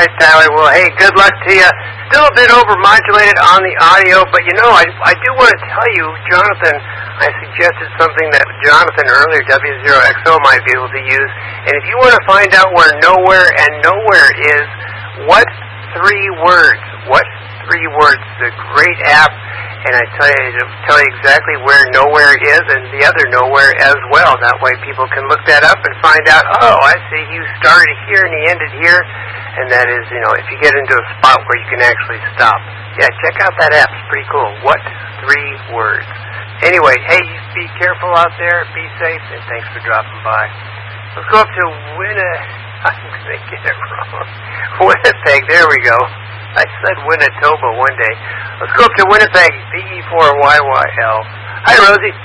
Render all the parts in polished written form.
right, Tyler. Well, hey, good luck to you. Still a bit overmodulated on the audio, but I do want to tell you, Jonathan, I suggested something that Jonathan earlier, W0XO, might be able to use. And if you want to find out where nowhere and nowhere is, what 3 words? What 3 words? It's a great app, and I tell you exactly where nowhere is and the other nowhere as well. That way people can look that up and find out, oh, I see you started here and he ended here. And that is, if you get into a spot where you can actually stop. Yeah, check out that app. It's pretty cool. What 3 words? Anyway, hey, you be careful out there. Be safe, and thanks for dropping by. Let's go up to I'm going to get it wrong. Winnipeg, there we go. I said Winnetoba one day. Let's go up to Winnipeg, PE4YYL. Hi, Rosie.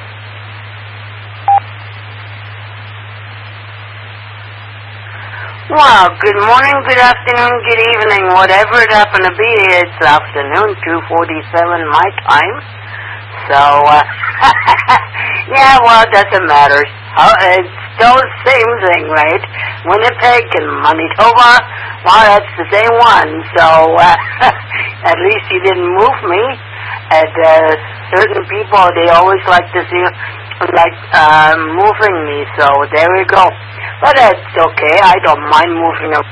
Well, good morning, good afternoon, good evening, whatever it happened to be. It's afternoon, 2:47 my time. So, yeah, well, it doesn't matter. It's still the same thing, right? Winnipeg and Manitoba, well, that's the same one. So, at least you didn't move me. And certain people, they always like to see, moving me. So, there we go. But it's okay. I don't mind moving up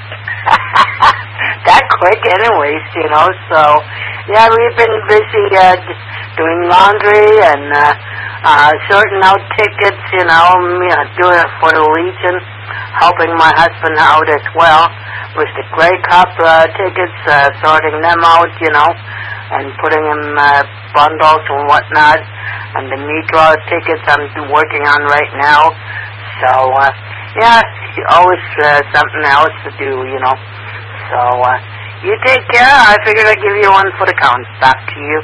that quick anyways, So, yeah, we've been busy doing laundry and sorting out tickets, doing it for the Legion, helping my husband out as well with the Grey Cup tickets, sorting them out, and putting in bundles and whatnot. And the Medraw tickets I'm working on right now. So, yeah, always something else to do, So, you take care. I figured I'd give you one for the count. Back to you.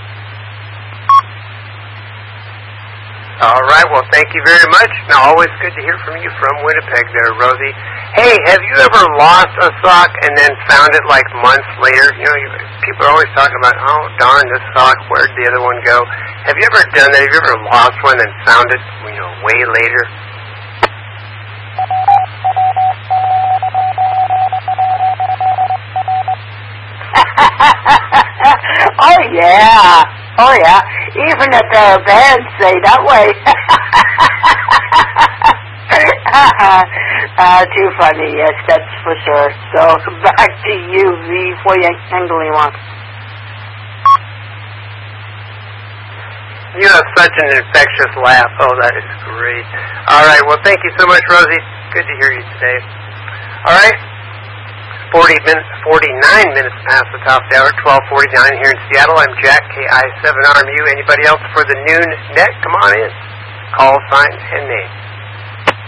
All right, well, thank you very much. Now, always good to hear from you from Winnipeg there, Rosie. Hey, have you ever lost a sock and then found it like months later? People are always talking about, oh, darn, this sock, where'd the other one go? Have you ever done that? Have you ever lost one and found it, way later? Oh yeah, even if the bands say that way. Too funny, yes, that's for sure. So, back to you, V, for your angling one. You have such an infectious laugh. Oh, that is great. All right, well, thank you so much, Rosie. Good to hear you today. All right. 49 minutes past the top of the hour, 12:49 here in Seattle. I'm Jack, KI7RMU. Anybody else for the noon net? Come on in. Call, sign, and name.